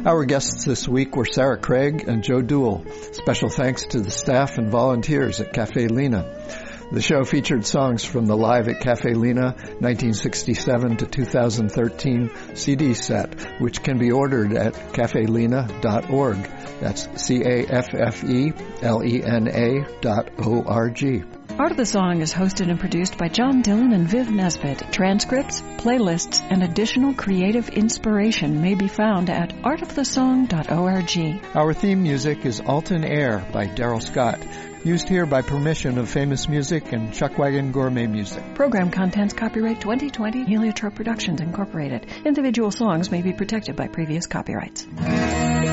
Our guests this week were Sarah Craig and Joe Duell. Special thanks to the staff and volunteers at Cafe Lena. The show featured songs from the Live at Cafe Lena 1967 to 2013 CD set, which can be ordered at cafelena.org. That's CAFFELENA.org. Art of the Song is hosted and produced by John Dillon and Viv Nesbitt. Transcripts, playlists, and additional creative inspiration may be found at artofthesong.org. Our theme music is Alton Air by Daryl Scott, used here by permission of Famous Music and Chuckwagon Gourmet Music. Program contents copyright 2020 Heliotrope Productions Incorporated. Individual songs may be protected by previous copyrights.